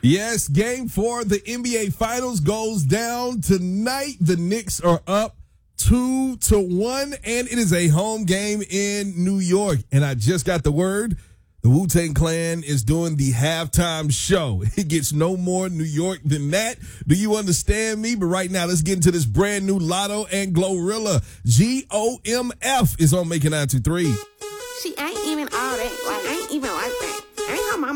Yes, game 4, the NBA Finals goes down tonight. The Knicks are up 2-1, and it is a home game in New York. And I just got the word, the Wu-Tang Clan is doing the halftime show. It gets no more New York than that. Do you understand me? But right now, let's get into this brand new Lotto and Glorilla. GOMF is on Make It 923. She ain't even all that. Like, ain't even like that.